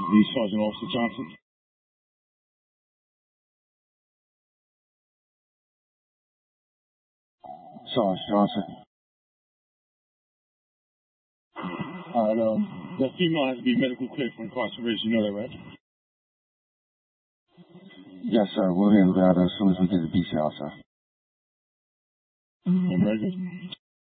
The Sergeant Officer Johnson. Sarge Johnson. That female has to be medical cleared for incarceration. You know that, right? Yes, sir. We'll handle that as soon as we get the BCL, sir. I'm ready.